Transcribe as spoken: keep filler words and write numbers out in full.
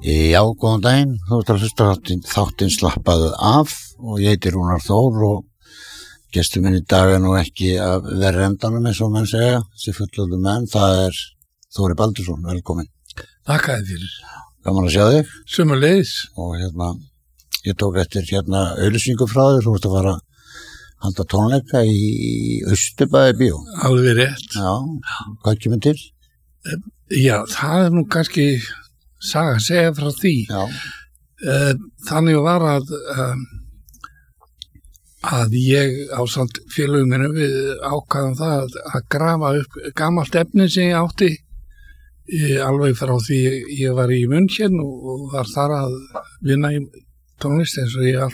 Já, góðan daginn, þú ert að hlusta þáttinn, þáttinn slappaðu af og ég heiti Rúnar Þór og gestur minn í dag er nú ekki að vera endanum eins og menn segja, þessi fullorðnu menn, það er Þóri Baldursson, velkomin. Þakka þér fyrir. Gaman að sjá þig. Sömuleiðis. Og hérna, ég tók eftir hérna auglýsingu frá þér, þú ert að fara að halda tónleika í Austurbæði bíó. Alveg rétt. Já, hvað kemur til? Já, það er nú kannski saga að segja frá því. Já. Þannig var að að ég á samt félögum minni við ákvaðum það að, að grafa upp gamalt efni sem ég átti ég, alveg frá því ég var í München og, og var þar að vinna í tónlist eins og ég